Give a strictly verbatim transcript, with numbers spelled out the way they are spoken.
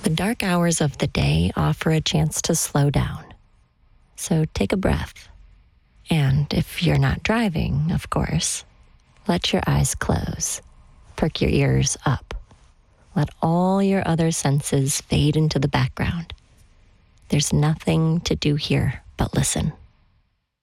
The dark hours of the day offer a chance to slow down. So take a breath. And if you're not driving, of course, let your eyes close. Perk your ears up. Let all your other senses fade into the background. There's nothing to do here but listen.